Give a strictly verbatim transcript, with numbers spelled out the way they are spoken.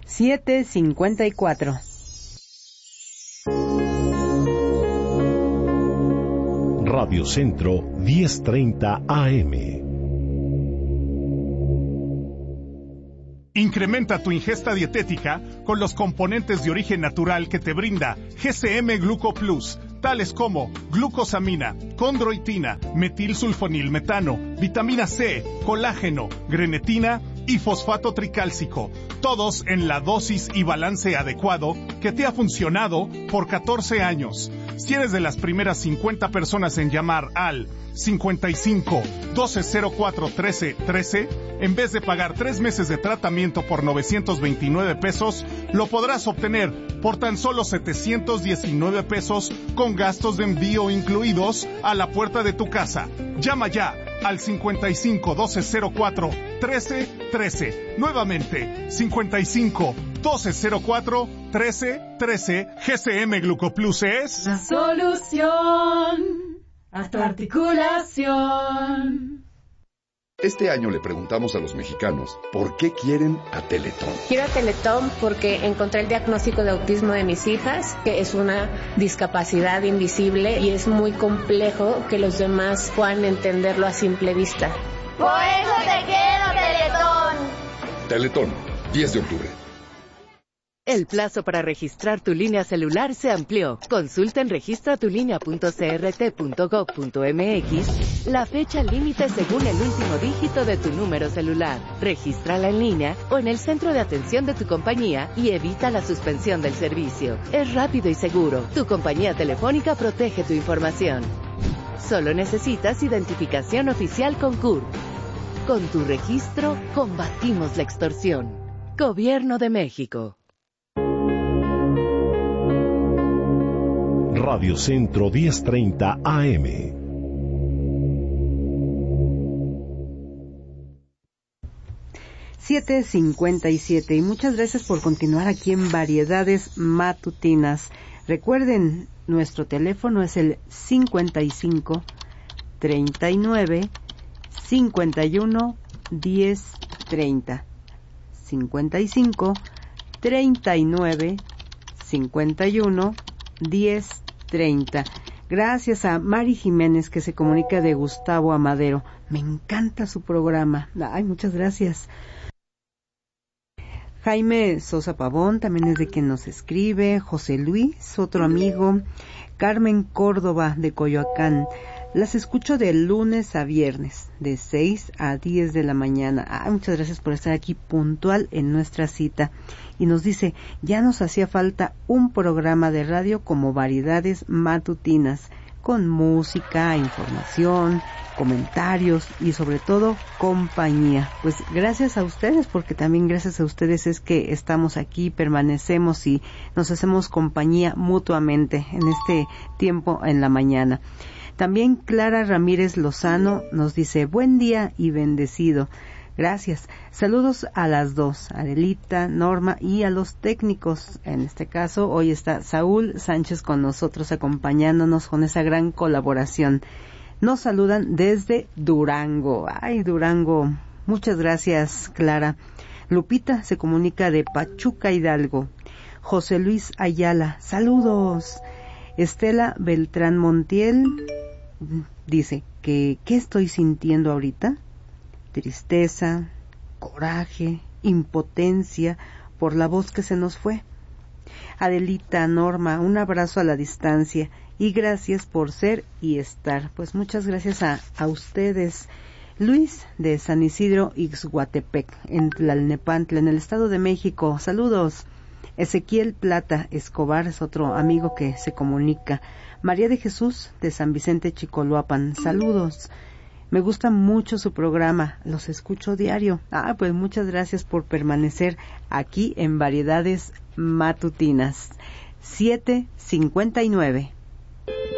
siete cincuenta y cuatro. Radio Centro diez treinta A M. Incrementa tu ingesta dietética con los componentes de origen natural que te brinda G C M Gluco Plus, tales como glucosamina, condroitina, metilsulfonilmetano, vitamina C, colágeno, grenetina y fosfato tricálcico, todos en la dosis y balance adecuado que te ha funcionado por catorce años. Si eres de las primeras cincuenta personas en llamar al cincuenta y cinco, doce cero cuatro, trece, trece, en vez de pagar tres meses de tratamiento por novecientos veintinueve pesos, lo podrás obtener por tan solo setecientos diecinueve pesos con gastos de envío incluidos a la puerta de tu casa. Llama ya al cincuenta y cinco, doce cero cuatro, trece, trece. Nuevamente, cincuenta y cinco, doce cero cuatro, trece, trece. G C M Glucoplus es la solución a tu articulación. Este año le preguntamos a los mexicanos por qué quieren a Teletón. Quiero a Teletón porque encontré el diagnóstico de autismo de mis hijas, que es una discapacidad invisible y es muy complejo que los demás puedan entenderlo a simple vista. Por eso te quiero, Teletón. Teletón, diez de octubre. El plazo para registrar tu línea celular se amplió. Consulta en registra tu línea punto c r t punto gov punto m x la fecha límite según el último dígito de tu número celular. Regístrala en línea o en el centro de atención de tu compañía y evita la suspensión del servicio. Es rápido y seguro. Tu compañía telefónica protege tu información. Solo necesitas identificación oficial con C U R P. Con tu registro, combatimos la extorsión. Gobierno de México. Radio Centro diez treinta A M. siete cincuenta y siete y muchas gracias por continuar aquí en Variedades Matutinas. Recuerden, nuestro teléfono es el cincuenta y cinco, treinta y nueve, cincuenta y uno, diez, treinta. cincuenta y cinco, treinta y nueve, cincuenta y uno, diez, treinta. Gracias a Mari Jiménez, que se comunica de Gustavo Amadero. Me encanta su programa. Ay, muchas gracias. Jaime Sosa Pavón también es de quien nos escribe. José Luis, otro amigo. Carmen Córdoba de Coyoacán. Las escucho de lunes a viernes, de seis a diez de la mañana. Ay, muchas gracias por estar aquí puntual en nuestra cita. Y nos dice, ya nos hacía falta un programa de radio como Variedades Matutinas, con música, información, comentarios y sobre todo compañía. Pues gracias a ustedes, porque también gracias a ustedes es que estamos aquí, permanecemos y nos hacemos compañía mutuamente en este tiempo en la mañana. También Clara Ramírez Lozano nos dice, buen día y bendecido. Gracias. Saludos a las dos, Adelita, Norma y a los técnicos. En este caso, hoy está Saúl Sánchez con nosotros, acompañándonos con esa gran colaboración. Nos saludan desde Durango. Ay, Durango. Muchas gracias, Clara. Lupita se comunica de Pachuca, Hidalgo. José Luis Ayala, saludos. Estela Beltrán Montiel dice que, ¿qué estoy sintiendo ahorita? Tristeza, coraje, impotencia por la voz que se nos fue. Adelita, Norma, un abrazo a la distancia y gracias por ser y estar. Pues muchas gracias a, a ustedes. Luis de San Isidro Ixhuatepec, en Tlalnepantla, en el Estado de México. Saludos. Ezequiel Plata Escobar es otro amigo que se comunica. María de Jesús de San Vicente Chicoloapan. Saludos. Me gusta mucho su programa, los escucho diario. Ah, pues muchas gracias por permanecer aquí en Variedades Matutinas. siete cincuenta y nueve.